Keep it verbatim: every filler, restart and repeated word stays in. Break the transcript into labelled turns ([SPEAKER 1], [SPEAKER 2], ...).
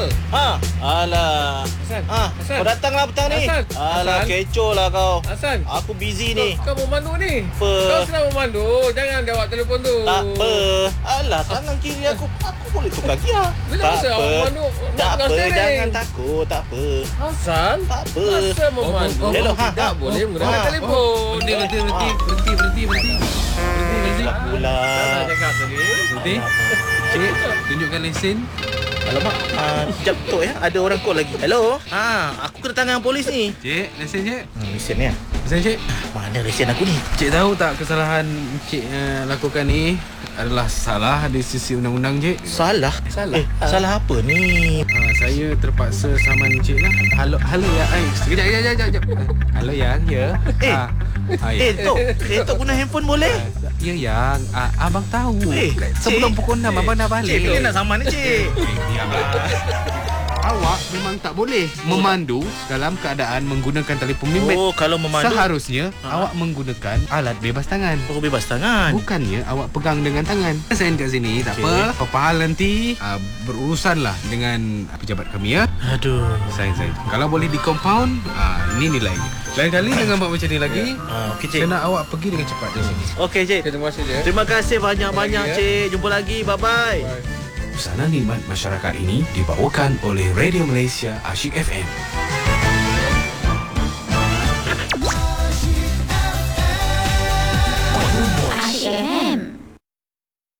[SPEAKER 1] Sal.
[SPEAKER 2] Ha. Alah.
[SPEAKER 1] Hasan.
[SPEAKER 2] Ha.
[SPEAKER 1] Hasan.
[SPEAKER 2] Kau datanglah petang ni.
[SPEAKER 1] Hasan.
[SPEAKER 2] Alah,
[SPEAKER 1] Hasan.
[SPEAKER 2] kecoh lah kau.
[SPEAKER 1] Hasan.
[SPEAKER 2] Aku busy ni.
[SPEAKER 1] Kau, kau memandu ni.
[SPEAKER 2] Apa?
[SPEAKER 1] Kau sedang memandu. Jangan jawab telefon tu.
[SPEAKER 2] Tak apa. Alah, tangan kiri aku. Aku boleh tukar gear.
[SPEAKER 1] Bila
[SPEAKER 2] Tak
[SPEAKER 1] masa
[SPEAKER 2] apa.
[SPEAKER 1] awak memandu?
[SPEAKER 2] Tak
[SPEAKER 1] Nak
[SPEAKER 2] apa.
[SPEAKER 1] steering?
[SPEAKER 2] Jangan takut. Tak apa.
[SPEAKER 1] Hasan.
[SPEAKER 2] Tak apa.
[SPEAKER 1] Masa memandu.
[SPEAKER 2] oh, oh,
[SPEAKER 1] Hello,
[SPEAKER 2] ha,
[SPEAKER 1] tidak
[SPEAKER 2] ha.
[SPEAKER 1] boleh
[SPEAKER 2] Oh,
[SPEAKER 1] menggunakan
[SPEAKER 2] ha.
[SPEAKER 1] telefon.
[SPEAKER 3] Berhenti, berhenti, berhenti, berhenti, berhenti, berhenti. Berhenti, berhenti.
[SPEAKER 2] Tak pula.
[SPEAKER 1] Dah cakap tadi.
[SPEAKER 3] Berhenti. Cik, tunjukkan lesen.
[SPEAKER 2] Alamak. Uh, sekejap tu ya. Ada orang call lagi. Hello. Ha, aku kena tangan polis ni.
[SPEAKER 3] Cik, lesen cik.
[SPEAKER 2] Hmm, lesen ni.
[SPEAKER 3] Lesen cik.
[SPEAKER 2] Mana lesen aku ni?
[SPEAKER 3] Cik tahu tak kesalahan cik uh, lakukan ni adalah salah dari sisi undang-undang cik?
[SPEAKER 2] Salah?
[SPEAKER 3] Salah.
[SPEAKER 2] Eh, salah apa ni?
[SPEAKER 3] Uh, saya terpaksa saman cik lah. Halo, halo ya. Ay, sekejap, sekejap, sekejap, sekejap. Halo yang, ya.
[SPEAKER 2] Eh.
[SPEAKER 3] Ah, ah,
[SPEAKER 2] Eh,
[SPEAKER 3] ya.
[SPEAKER 2] Tok. Eh, Tok guna handphone boleh?
[SPEAKER 3] Ya yang, ah, abang tahu.
[SPEAKER 2] Eh,
[SPEAKER 3] Sebelum
[SPEAKER 2] cik.
[SPEAKER 3] pukul enam abang dah balik.
[SPEAKER 2] Cik, bila nak saman ni, cik?
[SPEAKER 3] Eh, diamlah. Awak memang tak boleh memandu dalam keadaan menggunakan telefon bimbit.
[SPEAKER 2] Oh, kalau memandu
[SPEAKER 3] Seharusnya
[SPEAKER 2] Ha.
[SPEAKER 3] awak menggunakan alat bebas tangan.
[SPEAKER 2] oh, bebas tangan.
[SPEAKER 3] Bukannya awak pegang dengan tangan. Saya kat sini tak
[SPEAKER 2] Okey.
[SPEAKER 3] apa. Apa hal nanti uh, berurusanlah dengan pejabat kami ya.
[SPEAKER 2] Aduh.
[SPEAKER 3] Sayang saya. Kalau boleh di compound, uh, ini nilainya. Lain kali jangan buat macam ni lagi.
[SPEAKER 2] Ah, okey, cik.
[SPEAKER 3] Saya nak awak pergi dengan cepat dari sini.
[SPEAKER 2] Okey, cik.
[SPEAKER 1] Okay, terima kasih je.
[SPEAKER 2] Terima kasih banyak-banyak,
[SPEAKER 1] Jumpa lagi,
[SPEAKER 2] cik. Jumpa lagi. Bye-bye.
[SPEAKER 1] Bye.
[SPEAKER 3] Usaha nikmat masyarakat ini dibawakan oleh Radio Malaysia Asyik F M.